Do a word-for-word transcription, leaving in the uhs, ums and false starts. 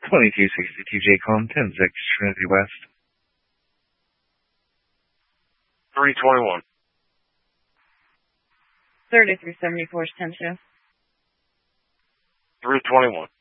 twenty-two sixty-two J COM, ten six Trinity West. three twenty-one. thirty-three seventy-four, ten two. three twenty-one.